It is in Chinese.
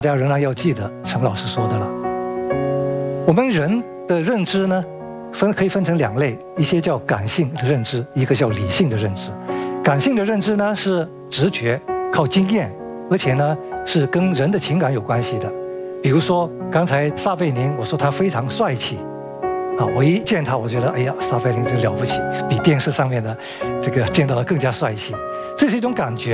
大家仍然要记得陈老师说的了，我们人的认知呢，可以分成2类，一些叫感性的认知，一个叫理性的认知。感性的认知呢是直觉，靠经验，而且呢是跟人的情感有关系的。比如说刚才撒贝宁，我说他非常帅气，我一见他，我觉得哎呀，撒贝宁真了不起，比电视上面的这个见到的更加帅气，这是一种感觉。